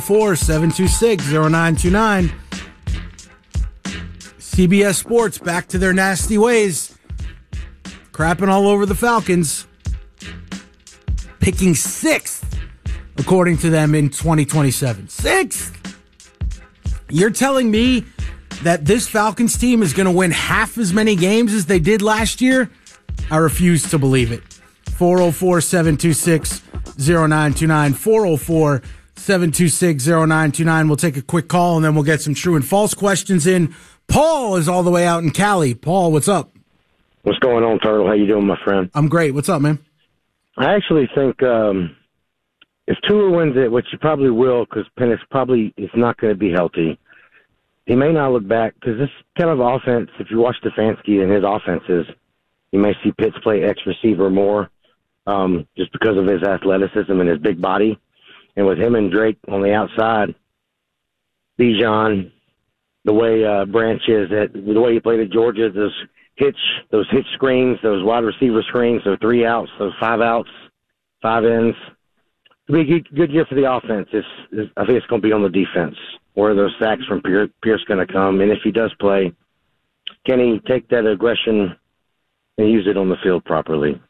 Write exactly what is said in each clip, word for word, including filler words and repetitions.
four seven two six zero nine two nine. C B S Sports back to their nasty ways. Crapping all over the Falcons. Picking sixth, according to them, in twenty twenty-seven. Sixth! You're telling me that this Falcons team is going to win half as many games as they did last year? I refuse to believe it. four oh four, seven two six, zero nine two nine. four oh four, seven two six, zero nine two nine. We'll take a quick call, and then we'll get some true and false questions in. Paul is all the way out in Cali. Paul, what's up? What's going on, Turtle? How you doing, my friend? I'm great. What's up, man? I actually think um, if Tua wins it, which he probably will, because Penix probably is not going to be healthy, he may not look back, because this kind of offense, if you watch Stefanski and his offenses, you may see Pitts play X receiver more um, just because of his athleticism and his big body. And with him and Drake on the outside, Bijan, the way uh, Branch is, at, the way he played at Georgia, those hitch, those hitch screens, those wide receiver screens, those three outs, those five outs, five ends. It'll be a good, good year for the offense. It's, it's, I think it's going to be on the defense. Where are those sacks from Pierce, Pierce going to come? And if he does play, can he take that aggression and use it on the field properly?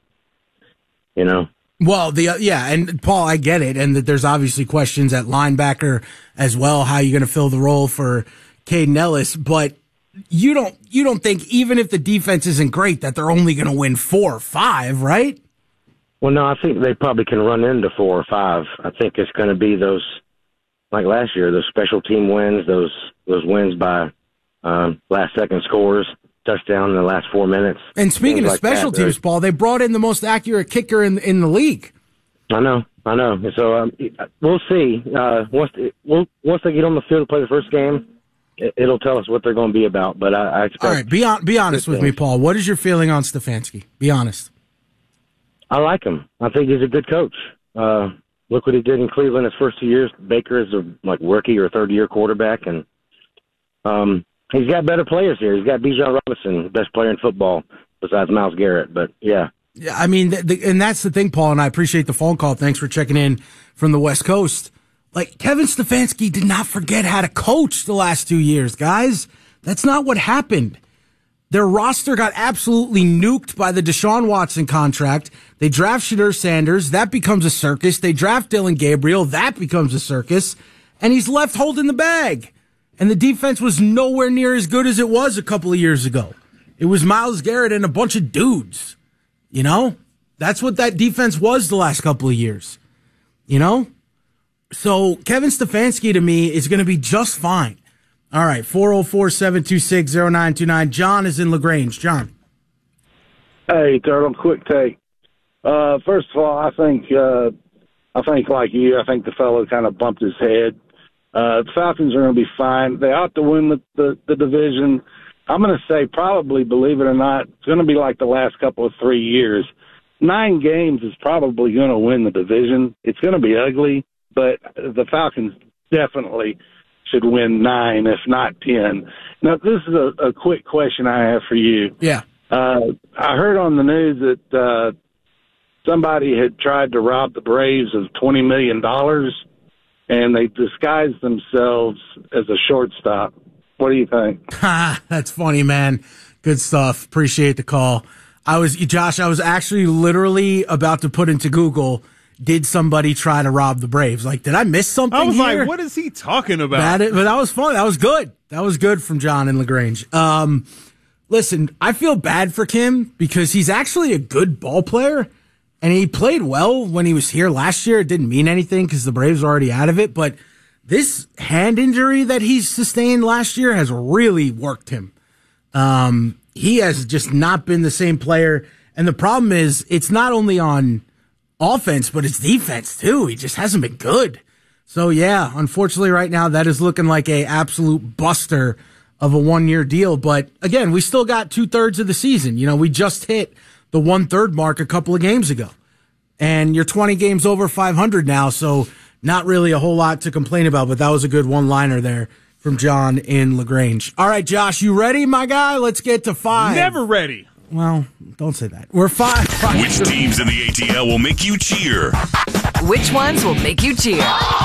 You know? Well, the uh, yeah, and Paul, I get it, and that there's obviously questions at linebacker as well. How are you going to fill the role for Caden Ellis? But you don't you don't think, even if the defense isn't great, that they're only going to win four or five, right? Well, no, I think they probably can run into four or five. I think it's going to be those, like last year, those special team wins, those those wins by um, last second scores, touchdown in the last four minutes. And speaking of like special that, teams, right? Paul, they brought in the most accurate kicker in in the league. I know, I know. So um, we'll see. Uh, once we'll, once they get on the field to play the first game, it, it'll tell us what they're going to be about. But I, I expect. All right, be on, be honest with me, Paul. What is your feeling on Stefanski? Be honest. I like him. I think he's a good coach. Uh, look what he did in Cleveland his first two years. Baker is a like rookie or third year quarterback, and um, he's got better players here. He's got Bijan Robinson, the best player in football besides Myles Garrett. But yeah. Yeah, I mean, the, the, and that's the thing, Paul, and I appreciate the phone call. Thanks for checking in from the West Coast. Like, Kevin Stefanski did not forget how to coach the last two years, guys. That's not what happened. Their roster got absolutely nuked by the Deshaun Watson contract. They draft Shadur Sanders. That becomes a circus. They draft Dylan Gabriel. That becomes a circus. And he's left holding the bag. And the defense was nowhere near as good as it was a couple of years ago. It was Myles Garrett and a bunch of dudes. You know, that's what that defense was the last couple of years, you know? So Kevin Stefanski to me is going to be just fine. All right. four oh four, seven two six, zero nine two nine. John is in LaGrange. John. Hey, Turtle, quick take. Uh, first of all, I think, uh, I think like you, I think the fellow kind of bumped his head. Uh, the Falcons are going to be fine. They ought to win the, the, the division. I'm going to say probably, believe it or not, it's going to be like the last couple of three years. Nine games is probably going to win the division. It's going to be ugly, but the Falcons definitely should win nine, if not ten. Now, this is a, a quick question I have for you. Yeah. Uh, I heard on the news that uh, somebody had tried to rob the Braves of twenty million dollars, and they disguised themselves as a shortstop. What do you think? Ha, that's funny, man. Good stuff. Appreciate the call. I was, Josh, I was actually literally about to put into Google, did somebody try to rob the Braves? Like, did I miss something I was here? like, what is he talking about? That, but that was fun. That was good. That was good from John in LaGrange. Um, listen, I feel bad for Kim because he's actually a good ball player, and he played well when he was here last year. It didn't mean anything because the Braves were already out of it, but this hand injury that he's sustained last year has really worked him. Um, he has just not been the same player. And the problem is it's not only on offense, but it's defense too. He just hasn't been good. So yeah, unfortunately right now that is looking like a absolute buster of a one year deal. But again, we still got two thirds of the season. You know, we just hit the one third mark a couple of games ago and you're twenty games over five hundred now. So not really a whole lot to complain about, but that was a good one-liner there from John in LaGrange. All right, Josh, you ready, my guy? Let's get to five. Never ready. Well, don't say that. We're five. five Which teams in the A T L will make you cheer? Which ones will make you cheer?